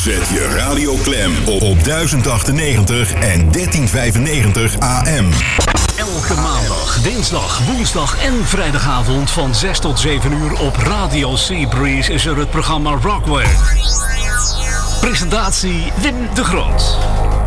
Zet je radio klem op 1098 en 1395 AM. Elke maandag, dinsdag, woensdag en vrijdagavond van 6 tot 7 uur op Radio Seabreeze is er het programma Rockwave. Presentatie Wim de Groot.